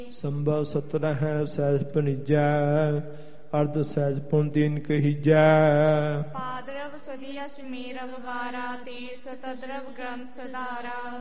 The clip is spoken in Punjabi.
ਸੰਭਵ ਸਤਰ ਹੈ ਸਹਿਜ ਭਣੀਜੈ ਅਰਧ ਸਹਿਜ ਪੁਨ ਦੀਨ ਕਹੀਜੈ ਪਾਦਰਵ ਸਦੀਆ ਸਮੀਰਵ ਵਾਰਾ ਤੀਰ ਸਤਦਰਵ ਗ੍ਰੰਥ ਸਦਾਰਾ